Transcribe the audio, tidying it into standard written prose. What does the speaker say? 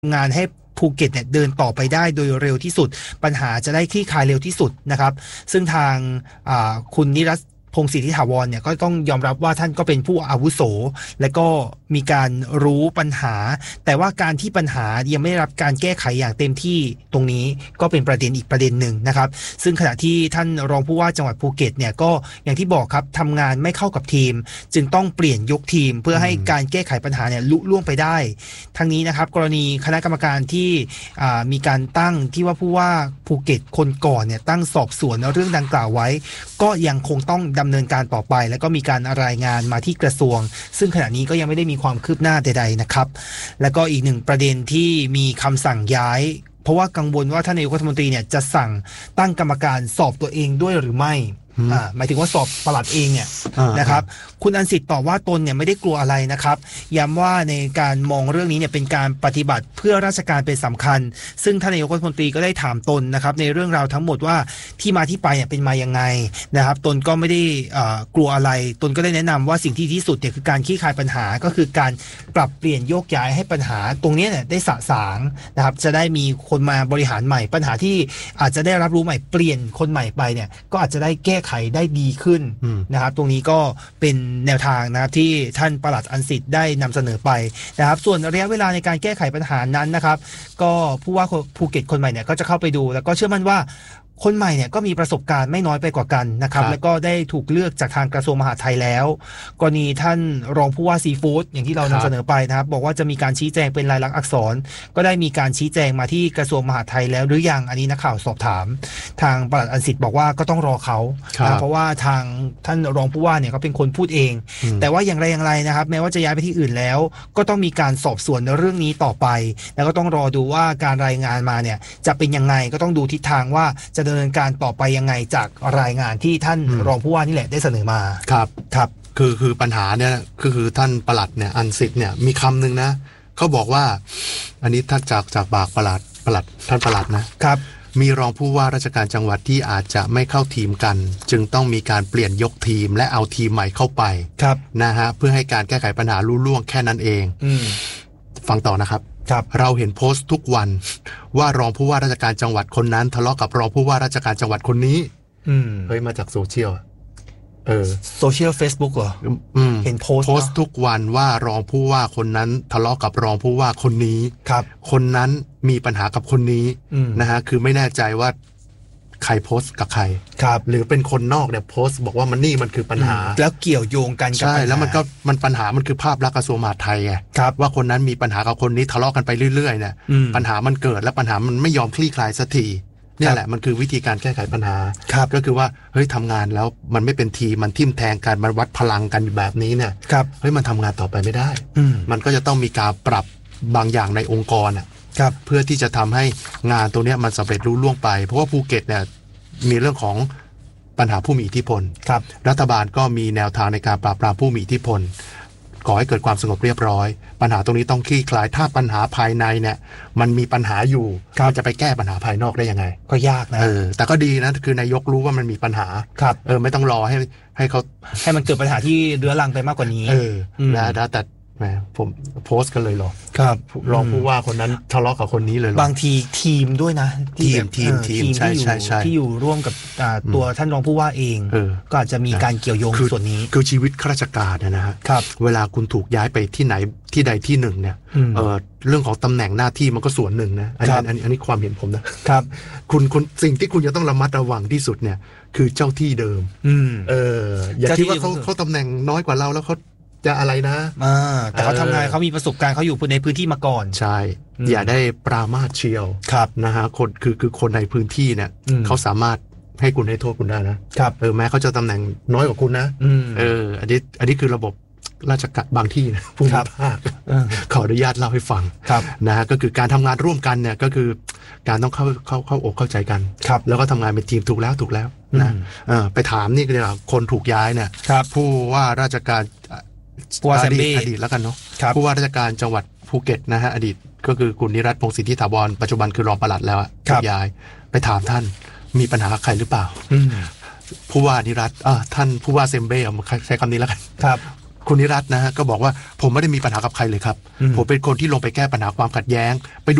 งานให้ภูเก็ตเนี่ยเดินต่อไปได้โดยเร็วที่สุดปัญหาจะได้คลี่คลายเร็วที่สุดนะครับซึ่งทางคุณนิรัตน์พงศ์สิทธิถาวรเนี่ยก็ต้องยอมรับว่าท่านก็เป็นผู้อาวุโสและก็มีการรู้ปัญหาแต่ว่าการที่ปัญหายังไม่ได้รับการแก้ไขอย่างเต็มที่ตรงนี้ก็เป็นประเด็นอีกประเด็นหนึ่งนะครับซึ่งขณะที่ท่านรองผู้ว่าจังหวัดภูเก็ตเนี่ยก็อย่างที่บอกครับทำงานไม่เข้ากับทีมจึงต้องเปลี่ยนยกทีมเพื่อให้การแก้ไขปัญหาเนี่ยลุล่วงไปได้ทั้งนี้นะครับกรณีคณะกรรมการที่มีการตั้งที่ว่าผู้ว่าภูเก็ตคนก่อนเนี่ยตั้งสอบสวนเรื่องดังกล่าวไว้ก็ยังคงต้องดำเนินการต่อไปแล้วก็มีการรายงานมาที่กระทรวงซึ่งขณะนี้ก็ยังไม่ได้มีความคืบหน้าใดๆนะครับแล้วก็อีกหนึ่งประเด็นที่มีคำสั่งย้ายเพราะว่ากังวลว่าท่านนายกรัฐมนตรีเนี่ยจะสั่งตั้งกรรมการสอบตัวเองด้วยหรือไม่หมายถึงว่าสอบปลัดเองเนี่ยนะครับคุณอันสิทธิ์ตอบว่าตนเนี่ยไม่ได้กลัวอะไรนะครับย้ำว่าในการมองเรื่องนี้เนี่ยเป็นการปฏิบัติเพื่อราชการเป็นสำคัญซึ่งท่านนายกรัฐมนตรีก็ได้ถามตนนะครับในเรื่องราวทั้งหมดว่าที่มาที่ไปเนี่ยเป็นมายังไงนะครับตนก็ไม่ได้กลัวอะไรตนก็ได้แนะนำว่าสิ่งที่ที่สุดเนี่ยคือการคลี่คลายปัญหาก็คือการปรับเปลี่ยนโยกย้ายให้ปัญหาตรงนี้เนี่ยได้สะสางนะครับจะได้มีคนมาบริหารใหม่ปัญหาที่อาจจะได้รับรู้ใหม่เปลี่ยนคนใหม่ไปเนี่ยก็อาจจะได้แก้ไขได้ดีขึ้นนะครับตรงนี้ก็เป็นแนวทางนะครับที่ท่านปลัดอันสิทธิ์ได้นำเสนอไปนะครับส่วนระยะเวลาในการแก้ไขปัญหานั้นนะครับก็ผู้ว่าภูเก็ตคนใหม่เนี่ยก็จะเข้าไปดูแล้วก็เชื่อมั่นว่าคนใหม่เนี่ยก็มีประสบการณ์ไม่น้อยไปกว่ากันนะครับแล้วก็ได้ถูกเลือกจากทางกระทรวงมหาดไทยแล้วกรณีท่านรองผู้ว่าซีฟู้ดอย่างที่เรานำเสนอไปนะครับบอกว่าจะมีการชี้แจงเป็นลายลักษณ์อักษรก็ได้มีการชี้แจงมาที่กระทรวงมหาดไทยแล้วหรือยังอันนี้นักข่าวสอบถามทางปลัดอันสิทธิ์บอกว่าก็ต้องรอเขาเพราะว่าทางท่านรองผู้ว่าเนี่ยเขาเป็นคนพูดเองแต่ว่าอย่างไรนะครับแม้ว่าจะย้ายไปที่อื่นแล้วก็ต้องมีการสอบสวนในเรื่องนี้ต่อไปแล้วก็ต้องรอดูว่าการรายงานมาเนี่ยจะเป็นยังไงก็ต้องดูทิศทางว่าจะดำเนินการต่อไปยังไงจากรายงานที่ท่านรองผู้ว่านี่แหละได้เสนอมาครับคือปัญหาเนี่ยคือท่านปลัดเนี่ยอันสิทธิ์เนี่ยมีคำหนึ่งนะเขาบอกว่าอันนี้ถ้าจากปากปลัดท่านปลัดนะครับมีรองผู้ว่าราชการจังหวัดที่อาจจะไม่เข้าทีมกันจึงต้องมีการเปลี่ยนยกทีมและเอาทีมใหม่เข้าไปนะฮะเพื่อให้การแก้ไขปัญหาลุล่วงแค่นั้นเองฟังต่อนะครับเราเห็นโพสต์ทุกวันว่ารองผู้ว่าราชการจังหวัดคนนั้นทะเลาะกับรองผู้ว่าราชการจังหวัดคนนี้เฮ้ยมาจากโซเชียลโซเชียล Facebook เหรอเห็นโพสต์ทุกวันว่ารองผู้ว่าคนนั้นทะเลาะกับรองผู้ว่าคนนี้คนนั้นมีปัญหากับคนนี้นะฮะคือไม่แน่ใจว่าใครโพสต์กับใครหรือเป็นคนนอกเนี่ยโพสต์บอกว่ามันคือปัญหาแล้วเกี่ยวโยงกันใช่แล้วมันปัญหามันคือภาพลักษณ์กระทรวงมหาดไทยไงว่าคนนั้นมีปัญหากับคนนี้ทะเลาะกันไปเรื่อยๆเนี่ยปัญหามันเกิดและปัญหามันไม่ยอมคลี่คลายสักทีนี่แหละมันคือวิธีการแก้ไขปัญหาก็คือว่าเฮ้ยทำงานแล้วมันไม่เป็นทีมันทิ่มแทงกันมันวัดพลังกันแบบนี้เนี่ยเฮ้ยมันทำงานต่อไปไม่ได้มันก็จะต้องมีการปรับบางอย่างในองค์กรเพื่อที่จะทำให้งานตัวนี้มันสำเร็จรุ่ล่วงไปเพราะว่าภูเก็ตเนี่ยมีเรื่องของปัญหาผู้มีอิทธิพลรัฐบาลก็มีแนวทางในการปราบปรามผู้มีอิทธิพลก่อให้เกิดความสงบเรียบร้อยปัญหาตรงนี้ต้องคลี่คลายถ้าปัญหาภายในเนี่ยมันมีปัญหาอยู่มันจะไปแก้ปัญหาภายนอกได้ยังไงก็ยากนะแต่ก็ดีนะคือนายกรู้ว่ามันมีปัญหาไม่ต้องรอให้เขาให้มันเกิดปัญหาที่เรื้อรังไปมากกว่านี้นะแต่ผมโพสต์กันเลยหรอรองผู้ว่าคนนั้นทะเลาะกับคนนี้เลยบางทีทีมด้วยนะทีมที่อยู่ร่วมกับตัวท่านรองผู้ว่าเองก็อาจจะมีการเกี่ยวโยงส่วนนี้คือชีวิตข้าราชการนะฮะเวลาคุณถูกย้ายไปที่ไหนที่ใดที่หนึ่งเนี่ยเรื่องของตำแหน่งหน้าที่มันก็ส่วนหนึ่งนะอันนี้ความเห็นผมนะครับคุณสิ่งที่คุณจะต้องระมัดระวังที่สุดเนี่ยคือเจ้าที่เดิมอย่าคิดว่าเขาตำแหน่งน้อยกว่าเราแล้วเขาจะอะไรนะแต่เขาทำงานเขามีประสบการณ์เขาอยู่ในพื้นที่มาก่อนใช่อย่าได้ปรามาสเชียวนะฮะคนคือคนในพื้นที่เนี่ยเขาสามารถให้คุณให้โทษคุณได้นะแม้เขาจะตำแหน่งน้อยกว่าคุณนะอันนี้คือระบบราชการบางที่นะภูมิภาคขออนุญาตเล่าให้ฟังนะฮะก็คือการทำงานร่วมกันเนี่ยก็คือการต้องเข้าอกเข้าใจกันแล้วก็ทำงานเป็นทีมถูกแล้วนะไปถามนี่เลยคนถูกย้ายเนี่ยผู้ว่าราชการอดีตแล้วกันเนาะผู้ว่าราชการจังหวัดภูเก็ตนะฮะอดีตก็คือคุณนิรัตน์พงศ์สิทธิถาวรปัจจุบันคือรองปลัดแล้วถูกย้ายไปถามท่านมีปัญหาใครหรือเปล่าผู้ว่านิรัตน์ท่านผู้ว่าเซมเบ้ใช้คำนี้แล้วกันคคุณนิรัตน์นะฮะก็บอกว่าผมไม่ได้มีปัญหากับใครเลยครับผมเป็นคนที่ลงไปแก้ปัญหาความขัดแย้งไปดู